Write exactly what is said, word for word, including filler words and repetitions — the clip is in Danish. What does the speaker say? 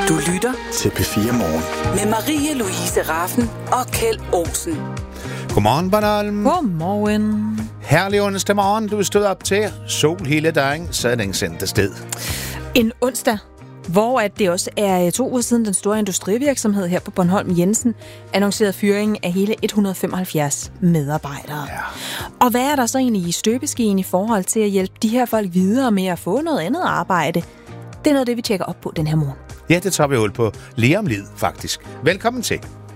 Du lytter til P fire Morgen med Marie-Louise Raffen og Kjeld Olsen. Godmorgen, Bornholm. Godmorgen. Herlig onsdag morgen. Du er stået op til sol hele dagen, så er den sendt afsted. En onsdag, hvor at det også er to uger siden den store industrivirksomhed her på Bornholm Jensen annoncerede fyringen af hele et hundrede og femoghalvfjerds medarbejdere. Ja. Og hvad er der så egentlig i støbeskeen i forhold til at hjælpe de her folk videre med at få noget andet arbejde? Det er noget af det, vi tjekker op på den her morgen. Ja, det tager vi hul på lige om lidt, faktisk. Velkommen til.